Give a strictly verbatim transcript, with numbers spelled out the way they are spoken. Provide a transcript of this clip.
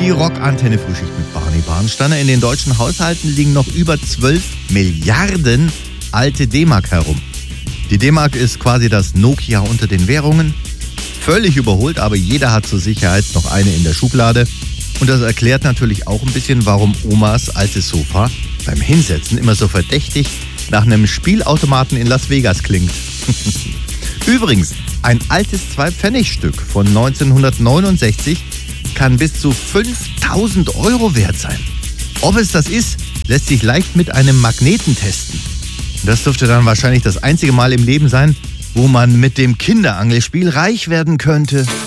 Die Rockantenne Frühschicht mit Barney Barnsteiner. In den deutschen Haushalten liegen noch über zwölf Milliarden alte D-Mark herum. Die D-Mark ist quasi das Nokia unter den Währungen. Völlig überholt, aber jeder hat zur Sicherheit noch eine in der Schublade. Und das erklärt natürlich auch ein bisschen, warum Omas altes Sofa beim Hinsetzen immer so verdächtig nach einem Spielautomaten in Las Vegas klingt. Übrigens, ein altes Zwei-Pfennig-Stück von neunzehnhundertneunundsechzig kann bis zu fünftausend Euro wert sein. Ob es das ist, lässt sich leicht mit einem Magneten testen. Das dürfte dann wahrscheinlich das einzige Mal im Leben sein, wo man mit dem Kinderangelspiel reich werden könnte.